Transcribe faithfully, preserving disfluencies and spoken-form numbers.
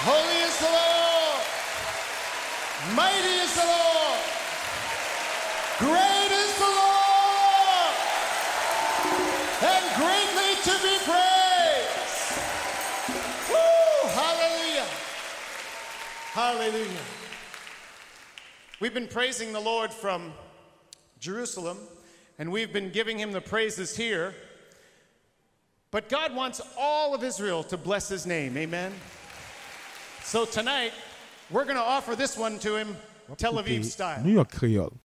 Holy is the Lord. Mighty is the Lord. Great is the Lord. And greatly to be praised. Woo! Hallelujah. Hallelujah. We've been praising the Lord from Jerusalem, and we've been giving him the praises here. But God wants all of Israel to bless his name. Amen. So tonight, we're going to offer this one to him, Tel Aviv style. New York Creole.